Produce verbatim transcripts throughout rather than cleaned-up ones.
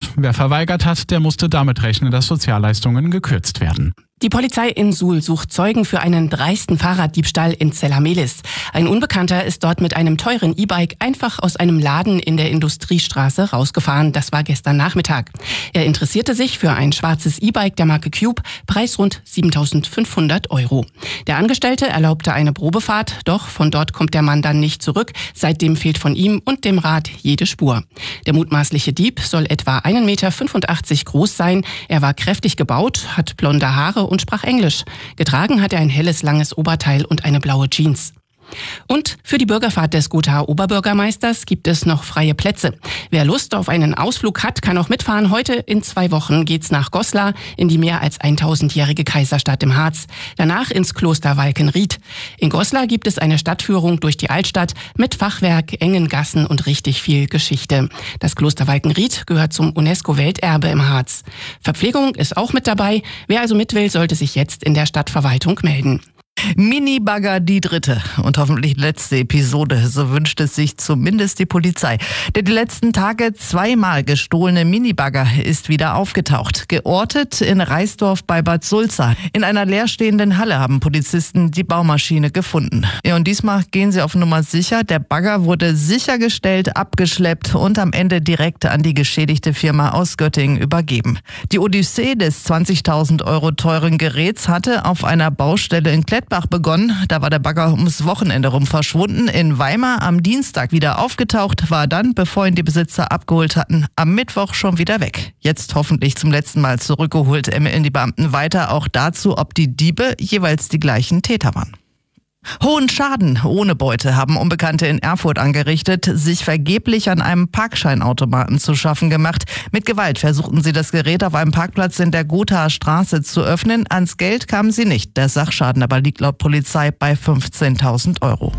Wer verweigert hat, der musste damit rechnen, dass Sozialleistungen gekürzt werden. Die Polizei in Suhl sucht Zeugen für einen dreisten Fahrraddiebstahl in Zellamelis. Ein Unbekannter ist dort mit einem teuren E-Bike einfach aus einem Laden in der Industriestraße rausgefahren. Das war gestern Nachmittag. Er interessierte sich für ein schwarzes E-Bike der Marke Cube, Preis rund siebentausendfünfhundert Euro. Der Angestellte erlaubte eine Probefahrt, doch von dort kommt der Mann dann nicht zurück. Seitdem fehlt von ihm und dem Rad jede Spur. Der mutmaßliche Dieb soll etwa einen Meter fünfundachtzig groß sein. Er war kräftig gebaut, hat blonde Haare und sprach Englisch. Getragen hat er ein helles, langes Oberteil und eine blaue Jeans. Und für die Bürgerfahrt des Gothaer Oberbürgermeisters gibt es noch freie Plätze. Wer Lust auf einen Ausflug hat, kann auch mitfahren. Heute in zwei Wochen geht's nach Goslar in die mehr als tausendjährige Kaiserstadt im Harz. Danach ins Kloster Walkenried. In Goslar gibt es eine Stadtführung durch die Altstadt mit Fachwerk, engen Gassen und richtig viel Geschichte. Das Kloster Walkenried gehört zum UNESCO-Welterbe im Harz. Verpflegung ist auch mit dabei. Wer also mit will, sollte sich jetzt in der Stadtverwaltung melden. Mini-Bagger, die dritte und hoffentlich letzte Episode, so wünscht es sich zumindest die Polizei. Der die letzten Tage zweimal gestohlene Mini-Bagger ist wieder aufgetaucht. Geortet in Reisdorf bei Bad Sulza. In einer leerstehenden Halle haben Polizisten die Baumaschine gefunden. Ja, und diesmal gehen sie auf Nummer sicher. Der Bagger wurde sichergestellt, abgeschleppt und am Ende direkt an die geschädigte Firma aus Göttingen übergeben. Die Odyssee des zwanzigtausend Euro teuren Geräts hatte auf einer Baustelle in Klettbach begonnen. Da war der Bagger ums Wochenende rum verschwunden. In Weimar am Dienstag wieder aufgetaucht, war dann, bevor ihn die Besitzer abgeholt hatten, am Mittwoch schon wieder weg. Jetzt hoffentlich zum letzten Mal zurückgeholt, ermitteln die Beamten weiter auch dazu, ob die Diebe jeweils die gleichen Täter waren. Hohen Schaden ohne Beute haben Unbekannte in Erfurt angerichtet, sich vergeblich an einem Parkscheinautomaten zu schaffen gemacht. Mit Gewalt versuchten sie das Gerät auf einem Parkplatz in der Gothaer Straße zu öffnen. Ans Geld kamen sie nicht. Der Sachschaden aber liegt laut Polizei bei fünfzehntausend Euro.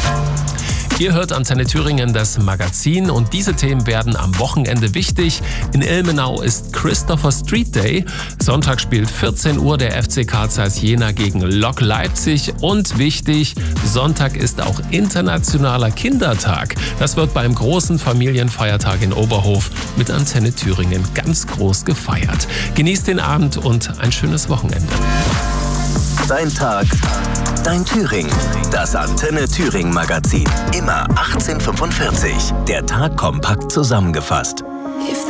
Ihr hört Antenne Thüringen, das Magazin, und diese Themen werden am Wochenende wichtig. In Ilmenau ist Christopher Street Day. Sonntag spielt vierzehn Uhr der F C Karl Zeiss Jena gegen Lok Leipzig. Und wichtig, Sonntag ist auch Internationaler Kindertag. Das wird beim großen Familienfeiertag in Oberhof mit Antenne Thüringen ganz groß gefeiert. Genießt den Abend und ein schönes Wochenende. Dein Tag, dein Thüringen. Das Antenne Thüringen Magazin. Immer achtzehn Uhr fünfundvierzig. Der Tag kompakt zusammengefasst.